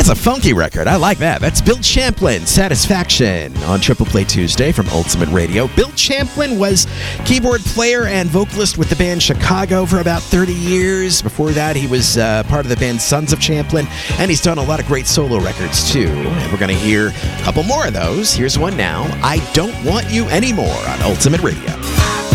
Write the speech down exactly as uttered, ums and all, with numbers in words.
That's a funky record. I like that. That's Bill Champlin, Satisfaction, on Triple Play Tuesday from Ultimate Radio. Bill Champlin was keyboard player and vocalist with the band Chicago for about thirty years. Before that, he was uh, part of the band Sons of Champlin, and he's done a lot of great solo records, too. And we're going to hear a couple more of those. Here's one now, I Don't Want You Anymore on Ultimate Radio.